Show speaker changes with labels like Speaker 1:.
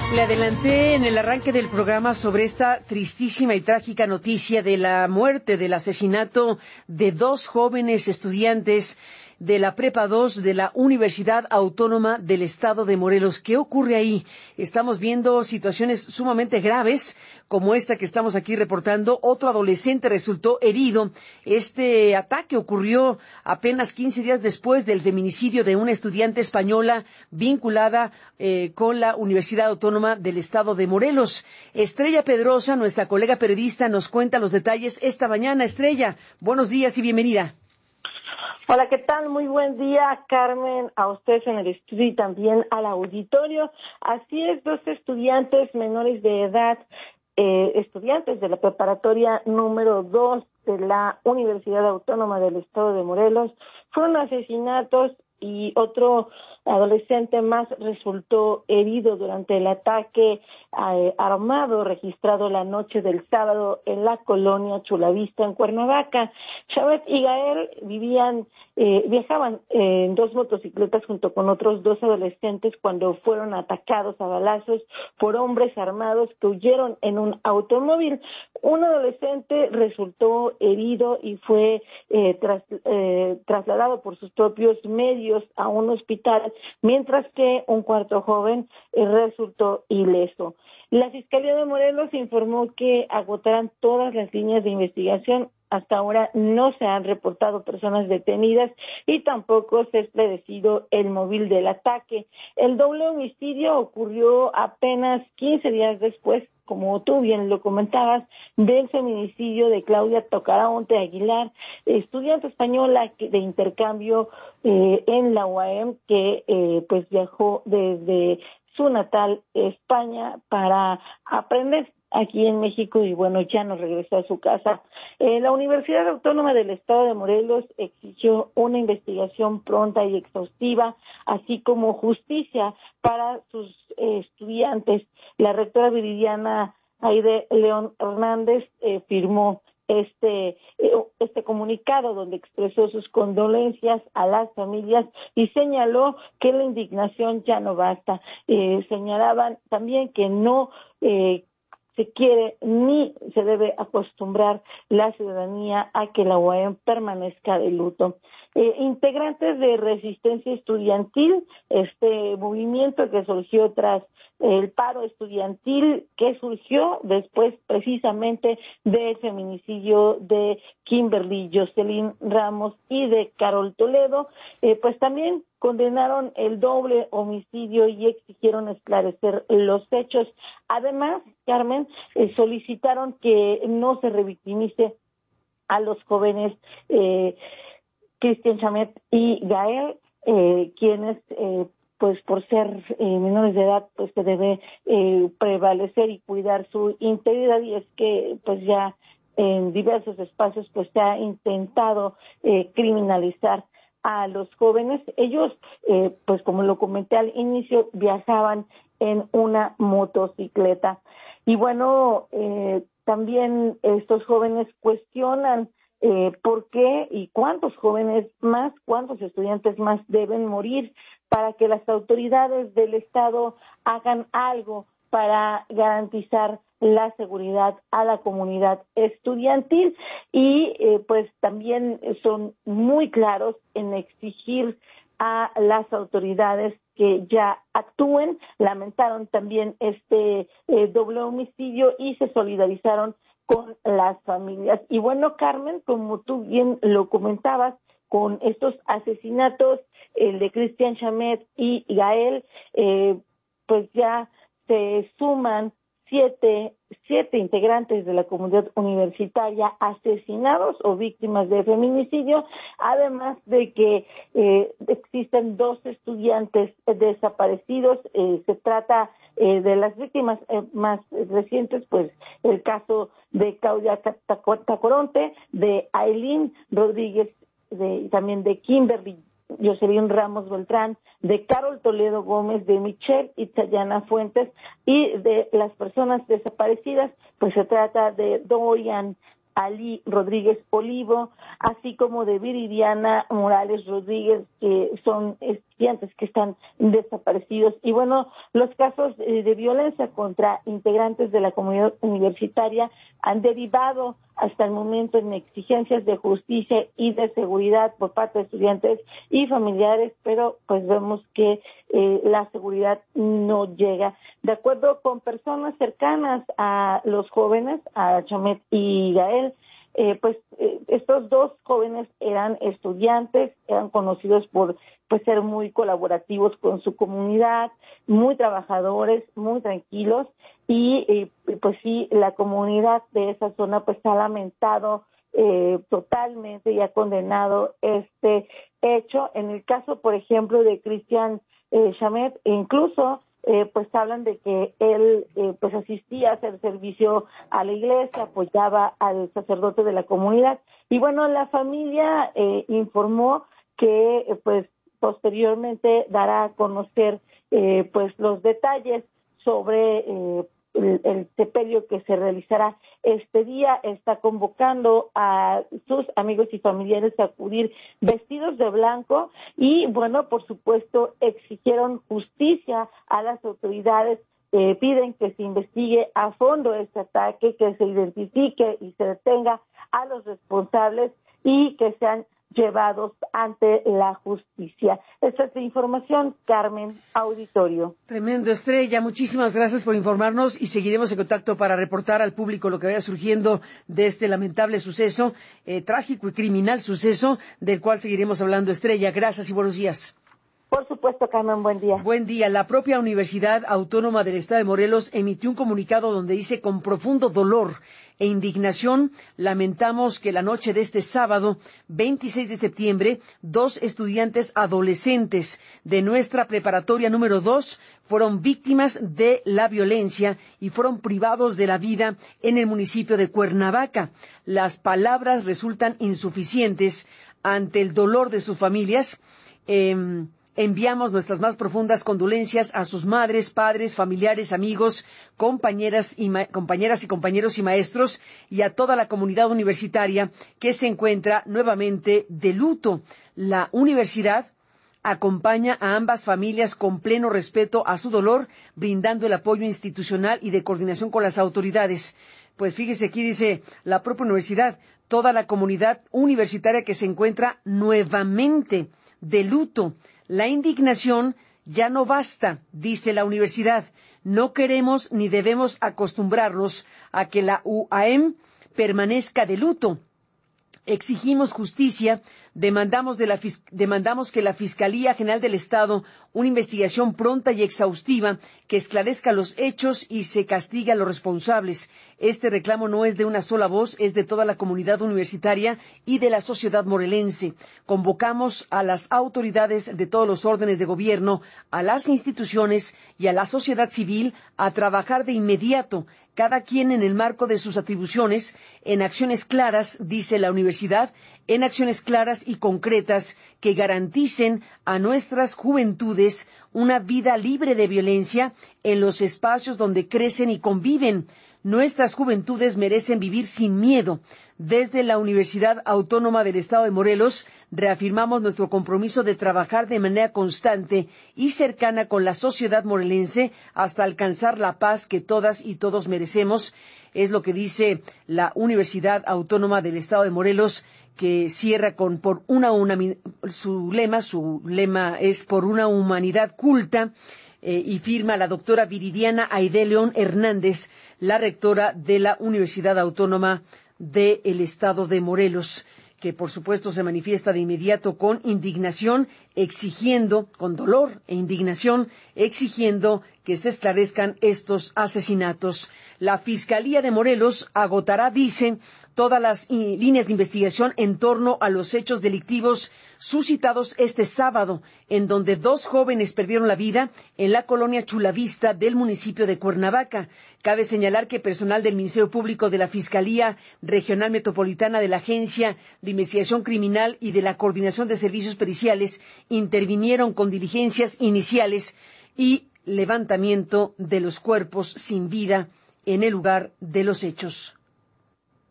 Speaker 1: Le adelanté en el arranque del programa sobre esta tristísima y trágica noticia de la muerte, del asesinato de dos jóvenes estudiantes de la Prepa 2 de la Universidad Autónoma del Estado de Morelos. ¿Qué ocurre ahí? Estamos viendo situaciones sumamente graves, como esta que estamos aquí reportando. Otro adolescente resultó herido. Este ataque ocurrió apenas 15 días después del feminicidio de una estudiante española vinculada con la Universidad Autónoma del Estado de Morelos. Estrella Pedrosa, nuestra colega periodista, nos cuenta los detalles esta mañana. Estrella, buenos días y bienvenida.
Speaker 2: Hola, ¿qué tal? Muy buen día, Carmen, a ustedes en el estudio y también al auditorio. Así es, dos estudiantes menores de edad, estudiantes de la preparatoria número 2 de la Universidad Autónoma del Estado de Morelos, fueron asesinados y otro adolescente más resultó herido durante el ataque armado registrado la noche del sábado en la colonia Chulavista, en Cuernavaca. Chávez y Gael viajaban en dos motocicletas junto con otros dos adolescentes cuando fueron atacados a balazos por hombres armados que huyeron en un automóvil. Un adolescente resultó herido y fue trasladado por sus propios medios a un hospital, mientras que un cuarto joven resultó ileso. La Fiscalía de Morelos informó que agotarán todas las líneas de investigación. Hasta ahora no se han reportado personas detenidas y tampoco se ha esclarecido el móvil del ataque. El doble homicidio ocurrió apenas 15 días después, como tú bien lo comentabas, del feminicidio de Claudia Tocaraonte Aguilar, estudiante española de intercambio en la UAM, que pues viajó desde su natal España para aprender aquí en México y bueno, ya no regresó a su casa. La Universidad Autónoma del Estado de Morelos exigió una investigación pronta y exhaustiva, así como justicia para sus estudiantes. La rectora Viridiana Aide León Hernández firmó este comunicado donde expresó sus condolencias a las familias y señaló que la indignación ya no basta. Señalaban también que no se quiere ni se debe acostumbrar la ciudadanía a que la UAM permanezca de luto. Integrantes de Resistencia Estudiantil, este movimiento que surgió tras el paro estudiantil que surgió después precisamente del feminicidio de Kimberly Jocelyn Ramos y de Carol Toledo, pues también condenaron el doble homicidio y exigieron esclarecer los hechos. Además, Carmen, solicitaron que no se revictimice a los jóvenes Cristian Chamet y Gael, quienes pues por ser menores de edad, pues se debe prevalecer y cuidar su integridad, y es que pues ya en diversos espacios pues se ha intentado criminalizar a los jóvenes. Ellos, pues como lo comenté al inicio, viajaban en una motocicleta. Y bueno, también estos jóvenes cuestionan por qué y cuántos jóvenes más, cuántos estudiantes más deben morir para que las autoridades del Estado hagan algo para garantizar la seguridad a la comunidad estudiantil. Y pues también son muy claros en exigir a las autoridades que ya actúen. Lamentaron también este doble homicidio y se solidarizaron con las familias. Y bueno, Carmen, como tú bien lo comentabas, con estos asesinatos, el de Cristian Chamet y Gael, pues ya se suman siete integrantes de la comunidad universitaria asesinados o víctimas de feminicidio, además de que existen dos estudiantes desaparecidos. Se trata de las víctimas más recientes, pues el caso de Claudia Tacoronte, de Aileen Rodríguez, también de Kimberly Jocelyn Ramos Beltrán, de Carol Toledo Gómez, de Michelle Itzayana Fuentes, y de las personas desaparecidas, pues se trata de Dorian Ali Rodríguez Olivo, así como de Viridiana Morales Rodríguez, que son estudiantes que están desaparecidos. Y bueno, los casos de violencia contra integrantes de la comunidad universitaria han derivado hasta el momento en exigencias de justicia y de seguridad por parte de estudiantes y familiares, pero pues vemos que la seguridad no llega. De acuerdo con personas cercanas a los jóvenes, a Chamet y Gael, estos dos jóvenes eran estudiantes, eran conocidos por ser muy colaborativos con su comunidad, muy trabajadores, muy tranquilos, y pues sí, la comunidad de esa zona pues ha lamentado totalmente y ha condenado este hecho. En el caso, por ejemplo, de Cristian Chamet, incluso pues hablan de que él pues asistía a hacer servicio a la iglesia, apoyaba al sacerdote de la comunidad. Y bueno, la familia informó que pues posteriormente dará a conocer pues los detalles sobre el sepelio que se realizará este día. Está convocando a sus amigos y familiares a acudir vestidos de blanco y, bueno, por supuesto, exigieron justicia a las autoridades. Piden que se investigue a fondo este ataque, que se identifique y se detenga a los responsables y que sean llevados ante la justicia. Esta es la información, Carmen, auditorio.
Speaker 1: Tremendo, Estrella. Muchísimas gracias por informarnos y seguiremos en contacto para reportar al público lo que vaya surgiendo de este lamentable suceso, trágico y criminal suceso, del cual seguiremos hablando, Estrella. Gracias y buenos días.
Speaker 2: Por supuesto, Carmen, buen día.
Speaker 1: Buen día. La propia Universidad Autónoma del Estado de Morelos emitió un comunicado donde dice: con profundo dolor e indignación, lamentamos que la noche de este sábado, 26 de septiembre, 2 estudiantes adolescentes de nuestra preparatoria número 2 fueron víctimas de la violencia y fueron privados de la vida en el municipio de Cuernavaca. Las palabras resultan insuficientes ante el dolor de sus familias. Enviamos nuestras más profundas condolencias a sus madres, padres, familiares, amigos, compañeras y compañeros y maestros y a toda la comunidad universitaria que se encuentra nuevamente de luto. La universidad acompaña a ambas familias con pleno respeto a su dolor, brindando el apoyo institucional y de coordinación con las autoridades. Pues fíjese, aquí dice la propia universidad, toda la comunidad universitaria que se encuentra nuevamente de luto. La indignación ya no basta, dice la universidad. No queremos ni debemos acostumbrarnos a que la UAM permanezca de luto. Exigimos justicia, demandamos que la Fiscalía General del Estado una investigación pronta y exhaustiva que esclarezca los hechos y se castigue a los responsables. Este reclamo no es de una sola voz, es de toda la comunidad universitaria y de la sociedad morelense. Convocamos a las autoridades de todos los órdenes de gobierno, a las instituciones y a la sociedad civil a trabajar de inmediato, cada quien en el marco de sus atribuciones, en acciones claras, dice la universidad, en acciones claras y concretas que garanticen a nuestras juventudes una vida libre de violencia en los espacios donde crecen y conviven. Nuestras juventudes merecen vivir sin miedo. Desde la Universidad Autónoma del Estado de Morelos reafirmamos nuestro compromiso de trabajar de manera constante y cercana con la sociedad morelense hasta alcanzar la paz que todas y todos merecemos. Es lo que dice la Universidad Autónoma del Estado de Morelos, que cierra con su lema es por una humanidad culta. Y firma la doctora Viridiana Aide León Hernández, la rectora de la Universidad Autónoma del Estado de Morelos, que por supuesto se manifiesta de inmediato con indignación, exigiendo, con dolor e indignación, exigiendo que se esclarezcan estos asesinatos. La Fiscalía de Morelos agotará, dicen, todas las líneas de investigación en torno a los hechos delictivos suscitados este sábado, en donde 2 jóvenes perdieron la vida en la colonia Chulavista del municipio de Cuernavaca. Cabe señalar que personal del Ministerio Público, de la Fiscalía Regional Metropolitana, de la Agencia de Investigación Criminal y de la Coordinación de Servicios Periciales intervinieron con diligencias iniciales y levantamiento de los cuerpos sin vida en el lugar de los hechos.